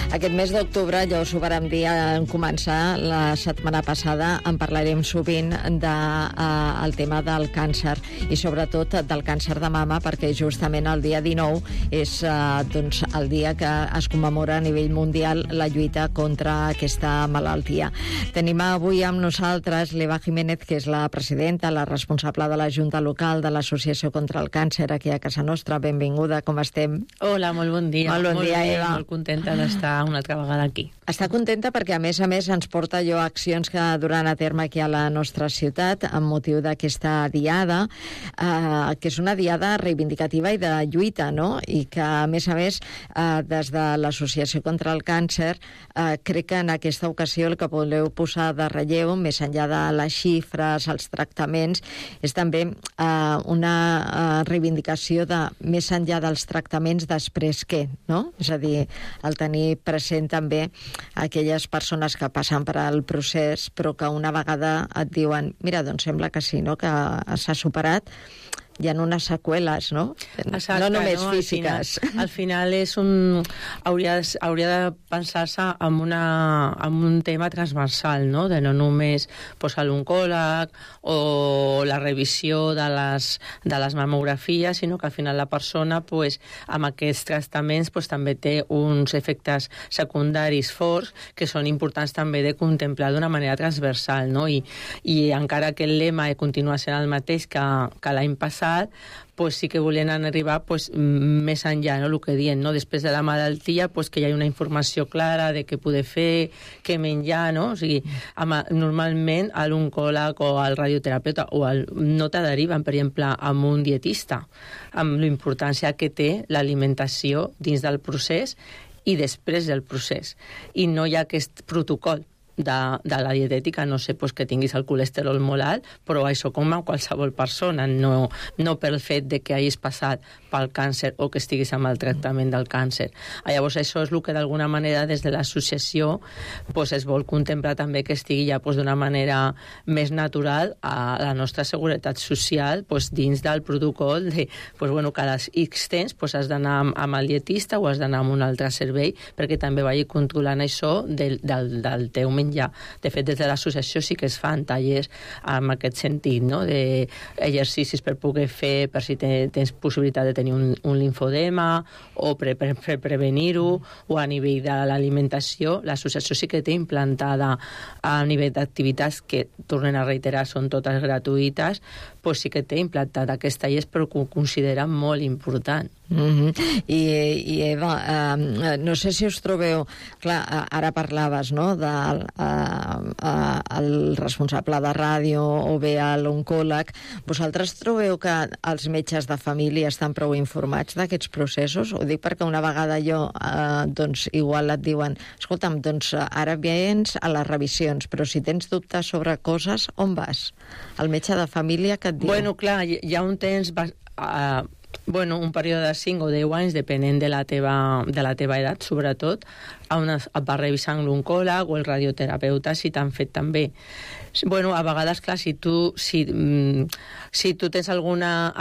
Aquest mes d'octubre, ja us ho vàrem dir en començar la setmana passada, en parlarem sovint del tema del càncer i sobretot del càncer de mama, perquè justament el dia 19 és el dia que es commemora a nivell mundial la lluita contra aquesta malaltia. Tenim avui amb nosaltres l'Eva Jiménez, que és la presidenta, la responsable de la Junta Local de l'Associació contra el Càncer aquí a casa nostra. Benvinguda, com estem? Hola, molt bon dia. Molt bon dia, Eva. Molt contenta d'estar una altra vegada aquí. Està contenta perquè, a més, ens porta allò accions que duran a terme aquí a la nostra ciutat amb motiu d'aquesta diada, que és una diada reivindicativa i de lluita, no? I que, a més, des de l'Associació contra el Càncer, crec que en aquesta ocasió el que voleu posar de relleu, més enllà de les xifres, els tractaments, és també una reivindicació de, més enllà dels tractaments, després què, no? És a dir, el tenir present també aquelles persones que passen per al procés, però que una vegada et diuen mira, doncs sembla que sí, no? Que s'ha superat, hi ha unes seqüeles, no? Exacte, no només físiques. Al final és hauria de pensar-se en un tema transversal, no? De no només a l'oncòleg o la revisió de les mamografies, sinó que al final la persona amb aquests tractaments també té uns efectes secundaris forts que són importants també de contemplar d'una manera transversal, no? I encara que el lema continua sent el mateix que l'any passat, sí que volien arribar més enllà, no? El que dient, no? Després de la malaltia, que hi ha una informació clara de què poder fer, què menjar, no? O sigui, normalment a l'oncòleg o al radioterapeuta no te deriven, per exemple, amb un dietista, amb la importància que té l'alimentació dins del procés i després del procés. I no hi ha aquest protocol de la dietètica, no sé, que tinguis el colesterol molt alt, però això com a qualsevol persona, no pel fet de que hagis passat pel càncer o que estiguis amb el tractament del càncer. Llavors, això és el que d'alguna manera des de l'associació es vol contemplar també que estigui ja d'una manera més natural a la nostra seguretat social dins del protocol de cada X temps has d'anar amb el dietista o has d'anar amb un altre servei perquè també vagi controlant això del teu menjar. De fet, des de l'associació sí que es fan tallers en aquest sentit, no? D'exercicis per poder fer, per si tens possibilitat de tenir un linfodema o per prevenir-ho, o a nivell de l'alimentació. L'associació sí que té implantada a nivell d'activitats que, tornen a reiterar, són totes gratuïtes, sí que té implantat aquests tallers, però que ho consideren molt important. I Eva, no sé si us trobeu, clar, ara parlaves, no?, del el responsable de ràdio o bé l'oncòleg. Vosaltres trobeu que els metges de família estan prou informats d'aquests processos? Ho dic perquè una vegada igual et diuen escolta'm, ara vens a les revisions, però si tens dubtes sobre coses, on vas? El metge de família que et diu? Bueno, clar, hi ha un temps... un període de 5 o 10 anys, depenent de la teva edat, sobretot, on et va revisant l'oncòleg o el radioterapeuta si t'han fet també. A vegades, clar, si tu tens alguna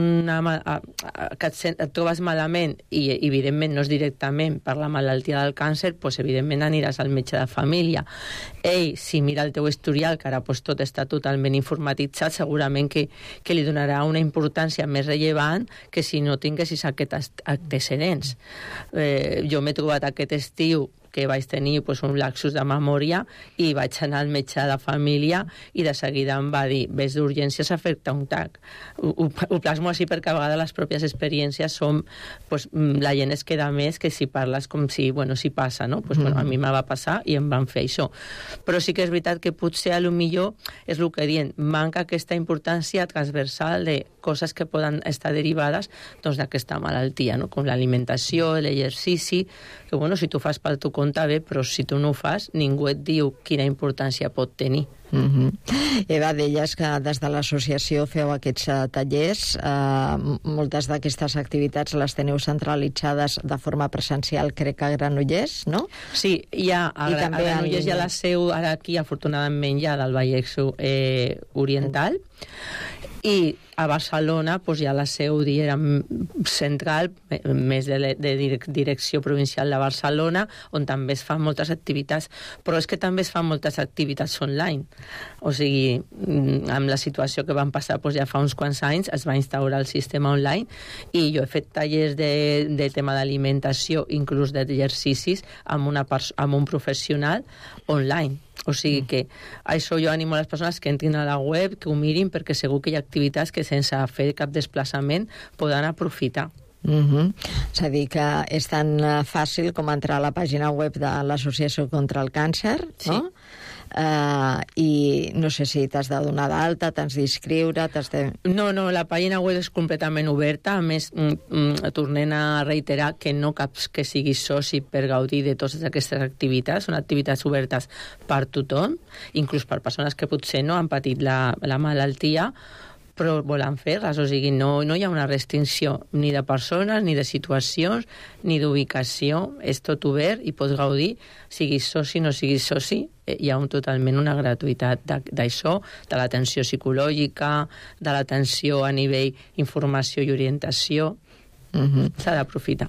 que et trobes malament i evidentment no és directament per la malaltia del càncer, evidentment aniràs al metge de família. Ell, si mira el teu historial, que ara tot està totalment informatitzat, segurament que li donarà una importància més rellevant que si no tinguessis aquests antecedents. Jo m'he trobat aquest estiu que vaig tenir un lapsus de memòria i vaig anar al metge de família i de seguida em va dir ves d'urgències a fer-te un TAC. Ho plasmo així perquè a vegades les pròpies experiències són... la gent es queda més que si parles com si passa, no? A mi me va passar i em van fer això. Però sí que és veritat que potser millor és el que dient, manca aquesta importància transversal de coses que poden estar derivades d'aquesta malaltia, no? Com l'alimentació, l'exercici, que si tu fas pel teu compte bé, però si tu no ho fas, ningú et diu quina importància pot tenir. Eva, deies que des de l'associació feu aquests tallers. Moltes d'aquestes activitats les teniu centralitzades de forma presencial, crec que a Granollers, no? Sí, a Granollers hi ha la seu, ara aquí afortunadament hi ha del Vallès Oriental, i a Barcelona hi ha la seu central, més de direcció provincial de Barcelona, on també es fan moltes activitats, però és que també es fan moltes activitats online. O sigui, amb la situació que van passar ja fa uns quants anys, es va instaurar el sistema online, i jo he fet tallers de tema d'alimentació, inclús d'exercicis, amb un professional online. O sigui que això jo animo a les persones que entrin a la web, que ho mirin, perquè segur que hi ha activitats que sense fer cap desplaçament poden aprofitar. És a dir, que és tan fàcil com entrar a la pàgina web de l'Associació contra el Càncer, no? Sí. I no sé si t'has de donar d'alta, t'has d'inscriure, No, la pàgina web és completament oberta. A més, tornem a reiterar que no cap que siguis soci per gaudir de totes aquestes activitats. Són activitats obertes per tothom, inclús per persones que potser no han patit la malaltia, però volen fer-les. O sigui, no hi ha una restricció ni de persones, ni de situacions, ni d'ubicació. És tot obert i pots gaudir, siguis soci, no siguis soci. Hi ha totalment una gratuïtat d'això, de l'atenció psicològica, de l'atenció a nivell informació i orientació. S'ha d'aprofitar.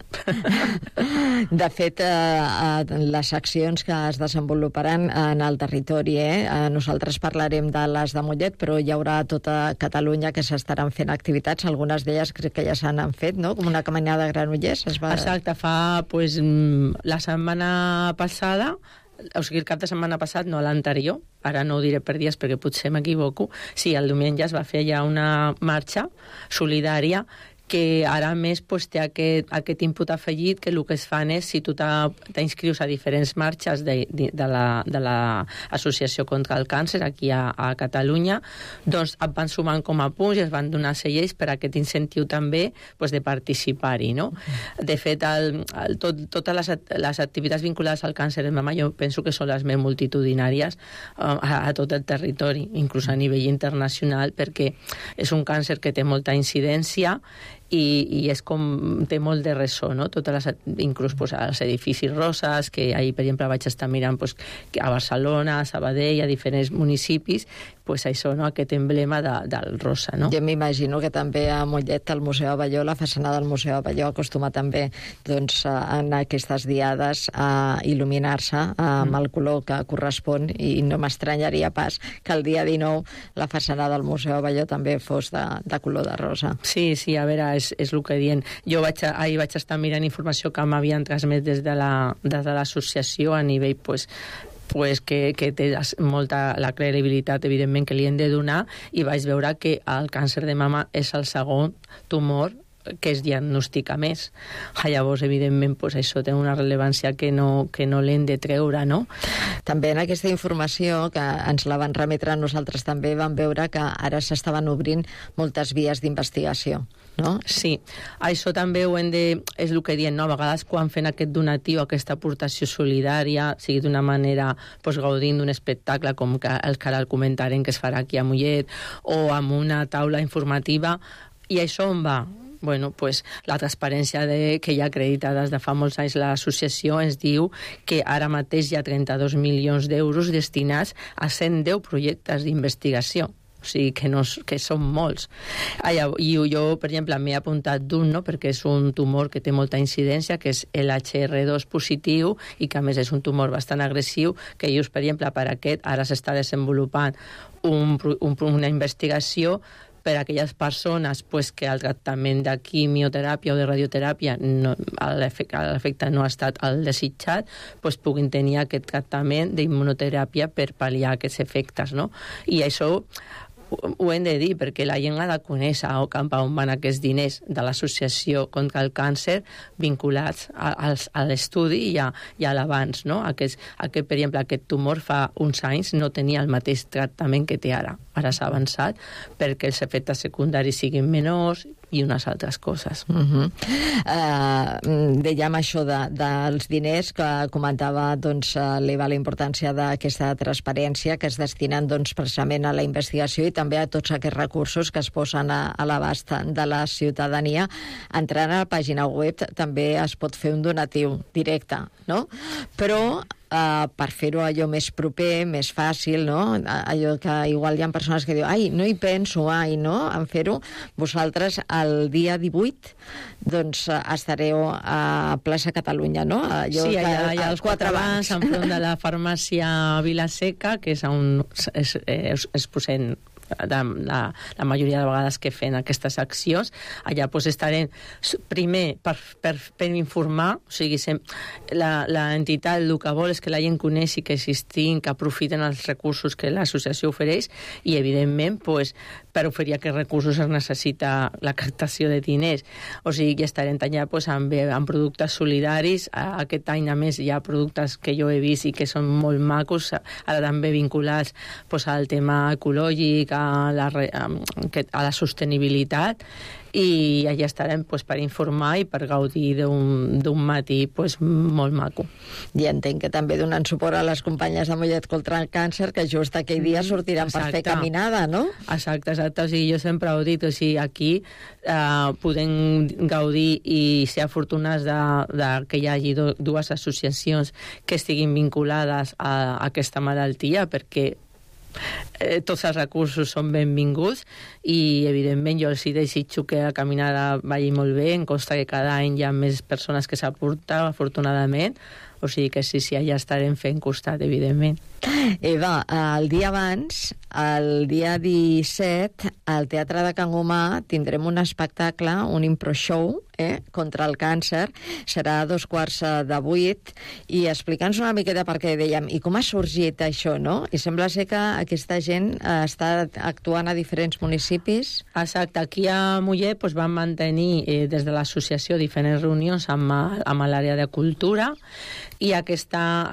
De fet, les accions que es desenvoluparan en el territori, nosaltres parlarem de les de Mollet, però hi haurà a tota Catalunya que s'estaran fent activitats, algunes d'elles crec que ja s'han fet, no? Com una caminada de Granollers. Exacte, fa la setmana passada, o sigui, el cap de setmana passat, no l'anterior, ara no ho diré per dies perquè potser m'equivoco, sí, el diumenge es va fer ja una marxa solidària que ara més té aquest input afegit, que el que es fan és, si tu t'inscrius a diferents marxes de l'Associació contra el Càncer aquí a Catalunya, doncs et van sumant com a punts i es van donar cellers per aquest incentiu també de participar-hi, no? De fet, totes les activitats vinculades al càncer de mama jo penso que són les més multitudinàries a tot el territori, inclús a nivell internacional, perquè és un càncer que té molta incidència i és com té molt de ressò, no? Inclús als edificis roses, que ahir, per exemple, vaig estar mirant a Barcelona, a Sabadell, a diferents municipis, això, no? Aquest emblema del rosa, no? Jo m'imagino que també a Mollet, al Museu Abelló, la façana del Museu Abelló acostuma també en aquestes diades a il·luminar-se amb el color que correspon, i no m'estranyaria pas que el dia 19 la façana del Museu Abelló també fos de color de rosa. Sí, a veure, és el que dient. Jo ahir vaig estar mirant informació que m'havien transmès des de l'associació a nivell que té molta la credibilitat, evidentment, que li hem de donar, i vaig veure que el càncer de mama és el segon tumor que es diagnostica més. Llavors, evidentment, això té una rellevància que no l'hem de treure, no? També en aquesta informació, que ens la van remetre a nosaltres, també vam veure que ara s'estaven obrint moltes vies d'investigació, no? Sí, això també és el que diem, no? A vegades quan fem aquest donatiu, aquesta aportació solidària, sigui d'una manera gaudint d'un espectacle com el que ara comentarem que es farà aquí a Mollet, o amb una taula informativa, i això on va? Bueno, la transparència que hi ha acreditada des de fa molts anys l'associació ens diu que ara mateix hi ha 32 milions d'euros destinats a 110 projectes d'investigació. O sigui, que són molts. I jo, per exemple, m'he apuntat d'un, no?, perquè és un tumor que té molta incidència, que és l'HR2 positiu, i que a més és un tumor bastant agressiu, que just, per exemple, per aquest ara s'està desenvolupant una investigació per a aquelles persones que el tractament de quimioteràpia o de radioteràpia l'efecte no ha estat el desitjat, puguin tenir aquest tractament d'immunoteràpia per pal·liar aquests efectes, no? I això ho hem de dir, perquè la gent ha de conèixer cap on van aquests diners de l'Associació contra el Càncer vinculats a l'estudi i a l'abans, no? Per exemple, aquest tumor fa uns anys no tenia el mateix tractament que té ara. Ara s'ha avançat perquè els efectes secundaris siguin menors, i unes altres coses. Dèiem això dels diners, que comentava l'Eva la importància d'aquesta transparència que es destinen precisament a la investigació i també a tots aquests recursos que es posen a l'abast de la ciutadania. Entrant a la pàgina web també es pot fer un donatiu directe, no? Però per fer-ho allò més proper, més fàcil, no? Allò que igual hi ha persones que diuen ai, no hi penso, no? En fer-ho, vosaltres el dia 18 estareu a Plaça Catalunya, no? Allò sí, allà als 4 bancs, enfront de la farmàcia Vilaseca, que és on es posen la majoria de vegades que fem aquestes accions. Allà estarem primer per informar, o sigui, l'entitat el que vol és que la gent coneixi que existim, que aprofiten els recursos que l'associació ofereix i, evidentment, per oferir aquests recursos es necessita la captació de diners. O sigui, estarem allà amb productes solidaris. Aquest any, a més, hi ha productes que jo he vist i que són molt macos, ara també vinculats al tema ecològic, a la sostenibilitat, i allà estarem per informar i per gaudir d'un matí molt maco. I entenc que també donant suport a les companyes de Mollet contra el càncer, que just aquell dia sortiran per fer caminada, no? Exacte. O sigui, jo sempre ho he dit, o sigui, aquí podem gaudir i ser afortunats que hi hagi dues associacions que estiguin vinculades a aquesta malaltia, perquè tots els recursos són benvinguts i, evidentment, jo els desitjo que la caminada vagi molt bé. Em consta que cada any hi ha més persones que s'apunten, afortunadament. O sigui que sí, allà estarem fent costat, evidentment. Eva, el dia abans, el dia 17, al Teatre de Can Gomà tindrem un espectacle, un impro-show, contra el càncer. Serà a 7:45 i explicant-nos una miqueta perquè dèiem, i com ha sorgit això, no? I sembla ser que aquesta gent està actuant a diferents municipis. Exacte. Aquí a Mollet vam mantenir des de l'associació diferents reunions amb l'àrea de cultura, i aquesta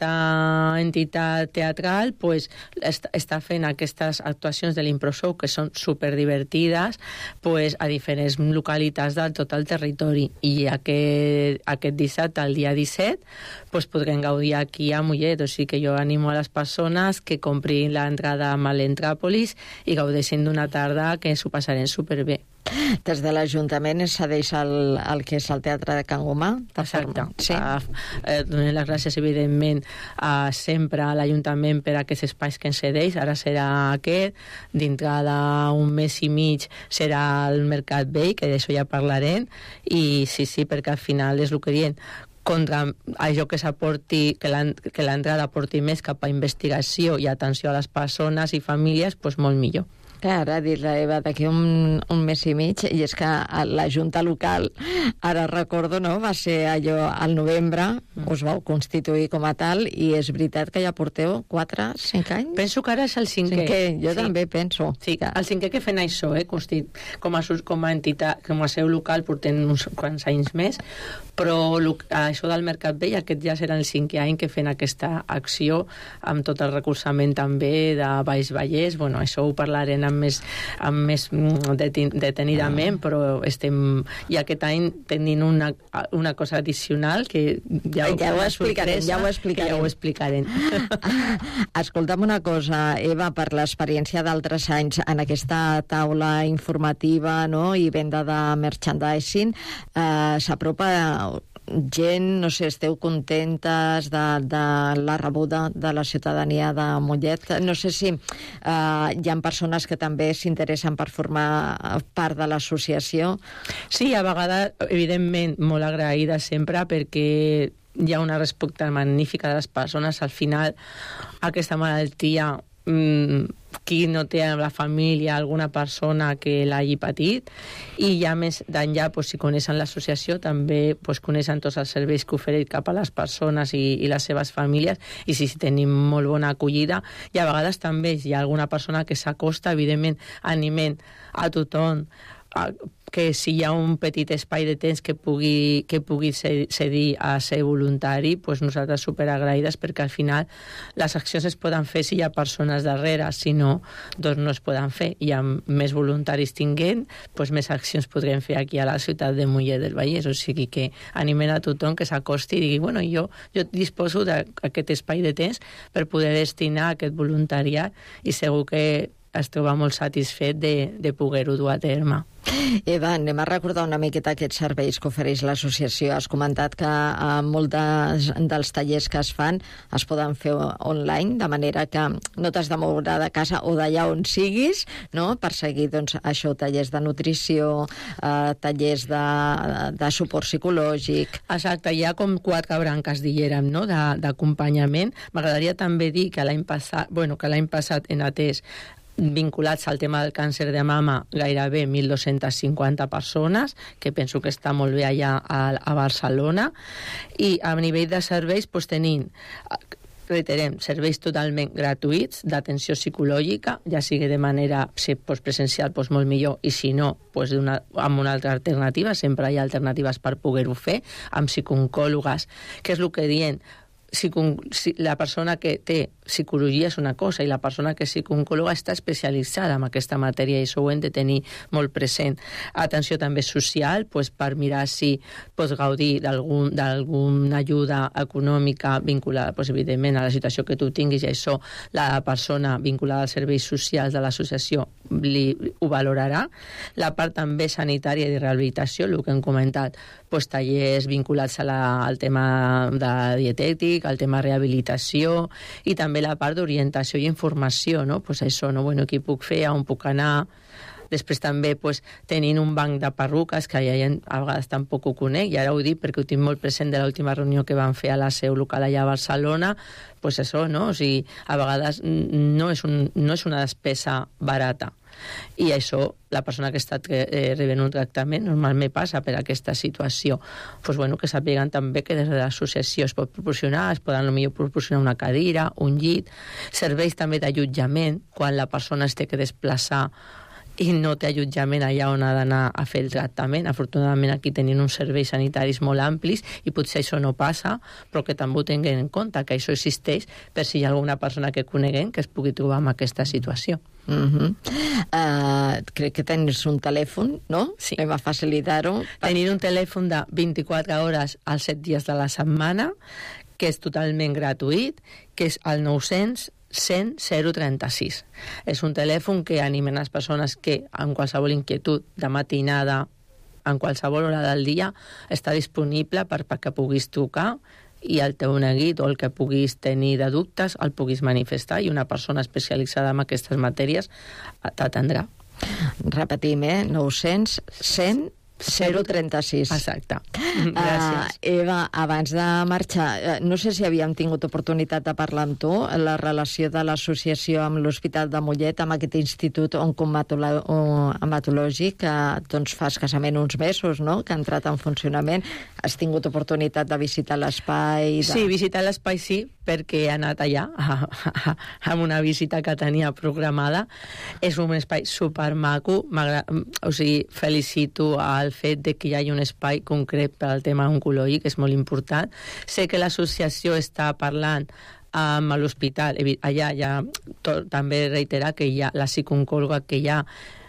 entitat teatral està fent aquestes actuacions de l'impro-show que són superdivertides a diferents localitats de tot el territori, i aquest dissabte, el dia 17, podrem gaudir aquí a Mollet. O sigui que jo animo a les persones que comprin l'entrada amb l'Entràpolis i gaudeixin d'una tarda que s'ho passarem superbé. Des de l'Ajuntament es cedeix el que és el Teatre de Can Gomà? Exacte. Sí. Donem les gràcies, evidentment, sempre a l'Ajuntament per aquests espais que ens cedeix. Ara serà aquest, dintre d'un mes i mig serà el Mercat Vell, que d'això ja parlarem, i sí, perquè al final és el que diem, contra allò que s'aporti, que l'entrada aporti més cap a investigació i atenció a les persones i famílies, molt millor. Clar, ara dir la Eva d'aquí un mes i mig, i és que la Junta Local, ara recordo, no?, va ser allò al novembre, us vau constituir com a tal, i és veritat que ja porteu 4-5 anys? Penso que ara és el 5è. Jo també penso. Sí, el 5è que fem això, com a entitat, com a seu local, portem uns quants anys més, però això del Mercat Vell, aquest ja serà el 5è any que fem aquesta acció, amb tot el recolzament també de Baix Vallès. Això ho parlarem amb més detenidament, però estem, i aquest any tenint una cosa addicional que ja ho explicarem. Escolta'm una cosa, Eva, per l'experiència d'altres anys en aquesta taula informativa, no?, i venda de merchandising, s'apropa gent, no sé, esteu contentes de la rebuda de la ciutadania de Mollet? No sé si hi ha persones que també s'interessen per formar part de l'associació. Sí, a vegades, evidentment, molt agraïda sempre, perquè hi ha una resposta magnífica de les persones. Al final, aquesta malaltia, qui no té a la família alguna persona que l'hagi patit, i ja més d'enllà, si coneixen l'associació, també coneixen tots els serveis que ofereix cap a les persones i les seves famílies, i sí, tenim molt bona acollida, i a vegades també hi ha alguna persona que s'acosta, evidentment, animant a tothom que si hi ha un petit espai de temps que pugui cedir a ser voluntari, doncs nosaltres superagraïdes, perquè al final les accions es poden fer si hi ha persones darrere, si no, doncs no es poden fer. Hi ha més voluntaris tinguent, doncs més accions podrem fer aquí a la ciutat de Mollet del Vallès, o sigui que animen a tothom que s'acosti i digui, bueno, jo disposo d'aquest espai de temps per poder destinar aquest voluntariat i segur que es troba molt satisfet de poder-ho dur a terme. Eva, anem a recordar una miqueta aquests serveis que ofereix l'associació. Has comentat que molts dels tallers que es fan es poden fer online, de manera que no t'has de moure de casa o d'allà on siguis, no?, per seguir, doncs, això, tallers de nutrició, tallers de suport psicològic... Exacte, hi ha com 4 branques, diguérem, no?, d'acompanyament. M'agradaria també dir que l'any passat en atès vinculats al tema del càncer de mama gairebé 1.250 persones, que penso que està molt bé allà a Barcelona, i a nivell de serveis doncs tenim, reiterem, serveis totalment gratuïts d'atenció psicològica, ja sigui de manera presencial, doncs molt millor, i si no, doncs amb una altra alternativa, sempre hi ha alternatives per poder-ho fer, amb psicooncòlogues, que és el que diem, la persona que té psicologia és una cosa i la persona que és psicooncòloga està especialitzada en aquesta matèria i això ho hem de tenir molt present. Atenció també social, doncs, per mirar si pots gaudir d'alguna ajuda econòmica vinculada, doncs, evidentment, a la situació que tu tinguis, i això la persona vinculada als serveis socials de l'associació ho valorarà. La part també sanitària i de rehabilitació, el que hem comentat, doncs, tallers vinculats al tema de dietètic, al tema rehabilitació, i també la part d'orientació i informació, no? Pues això, no? Bueno, qui puc fer, on puc anar. Després també tenint un banc de perruques, que ja a vegades tampoc ho conec, i ara ho dic perquè ho tinc molt present de l'última reunió que van fer a la seu local allà a Barcelona, pues això, no? O sigui, a vegades no és una despesa barata. I això, la persona que està rebent un tractament normalment passa per aquesta situació. Pues bueno, que sàpiguen també que des de l'associació es pot proporcionar, es poden potser proporcionar una cadira, un llit, serveis també d'allotjament, quan la persona es té que desplaçar i no té allotjament allà on ha d'anar a fer el tractament. Afortunadament aquí tenim uns serveis sanitaris molt amplis i potser això no passa, però que també ho tinguin en compte, que això existeix per si hi ha alguna persona que coneguem que es pugui trobar en aquesta situació. Crec que tens un telèfon, no? Sí. Anem a facilitar-ho. Tenim un telèfon de 24 hores als 7 dies de la setmana, que és totalment gratuït, que és el 900 100 036. És un telèfon que animen les persones que en qualsevol inquietud de matinada, en qualsevol hora del dia, està disponible perquè puguis trucar i el teu neguit o el que puguis tenir de dubtes el puguis manifestar i una persona especialitzada en aquestes matèries t'atendrà. Repetim, 900 100 036. Exacte. Gràcies. Eva, abans de marxar, no sé si havíem tingut oportunitat de parlar amb tu, la relació de l'associació amb l'Hospital de Mollet, amb aquest institut oncohematològic, que doncs fa escassament uns mesos, no?, que ha entrat en funcionament. Has tingut oportunitat de visitar l'espai? Sí, visitar l'espai sí, perquè he anat allà amb una visita que tenia programada. És un espai supermaco, o sigui, felicito al fet de que hi hagi un espai concret per al tema oncològic, és molt important. Sé que l'associació està parlant amb l'hospital, allà ja també reiterar que hi ha la psicooncòloga que hi ha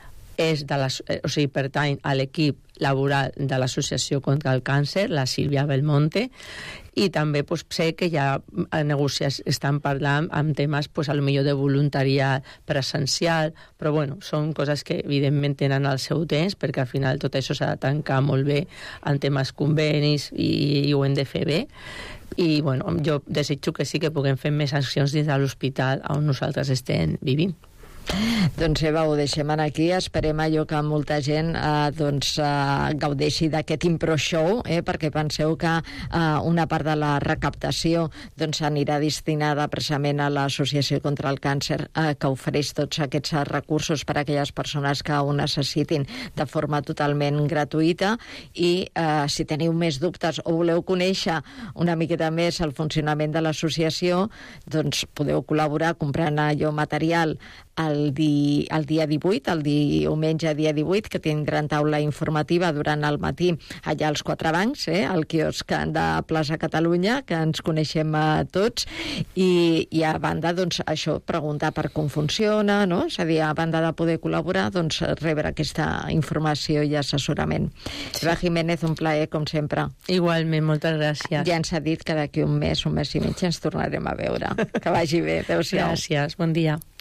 pertany a l'equip laboral de l'Associació contra el Càncer, la Sílvia Belmonte, i també sé que ja estan parlant amb temes potser de voluntariat presencial, però bueno, són coses que evidentment tenen el seu temps, perquè al final tot això s'ha de tancar molt bé en temes convenis i ho hem de fer bé. I bueno, jo desitjo que sí que puguem fer més accions dins de l'hospital on nosaltres estem vivint. Doncs Eva, ho deixem aquí. Esperem allò que molta gent gaudeixi d'aquest impro show, perquè penseu que una part de la recaptació anirà destinada precisament a l'Associació contra el Càncer, que ofereix tots aquests recursos per a aquelles persones que ho necessitin de forma totalment gratuïta. I si teniu més dubtes o voleu conèixer una miqueta més el funcionament de l'associació, doncs podeu col·laborar comprant allò material el dia 18, el diumenge dia 18, que tindran taula informativa durant el matí allà als Quatre Bancs, al quiosc de Plaça Catalunya, que ens coneixem tots, i a banda, doncs, això, preguntar per com funciona, no? És a dir, a banda de poder col·laborar, doncs, rebre aquesta informació i assessorament. Sí. Eva Jiménez, un plaer, com sempre. Igualment, moltes gràcies. Ja ens ha dit que d'aquí un mes i mig ens tornarem a veure. Que vagi bé. Adéu-siau. Gràcies, bon dia.